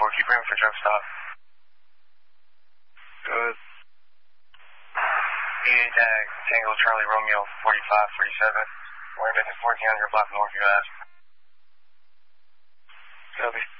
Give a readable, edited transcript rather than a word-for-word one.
keep room for truck stop. Good. EA tag, Tango Charlie Romeo 4547. We're at 1400 block north, you asked. Copy.